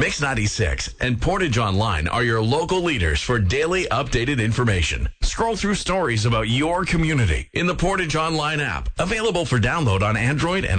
Mix 96 and Portage Online are your local leaders for daily updated information. Scroll through stories about your community in the Portage Online app, available for download on Android and